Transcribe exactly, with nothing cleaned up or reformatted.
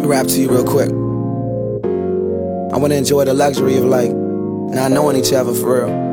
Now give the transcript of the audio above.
rap to you real quick. I wanna enjoy the luxury of like not knowing each other for real.